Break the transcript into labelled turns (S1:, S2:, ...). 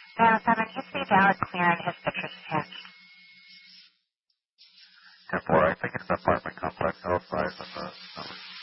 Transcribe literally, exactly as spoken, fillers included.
S1: Dial seven, you see valid clear and his pictures attached.
S2: ten four, I think it's an apartment complex outside of the,